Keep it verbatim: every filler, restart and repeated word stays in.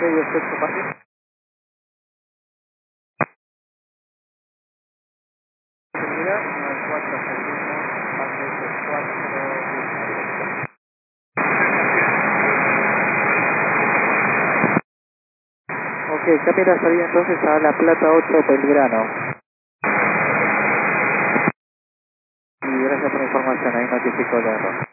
¿y usted compartir? Seguridad, nueve cuatro seis uno, base cuatro diez. Ok, cambia la salida entonces a La Plata ocho Belgrano. Y gracias por la información, ahí notificó el error.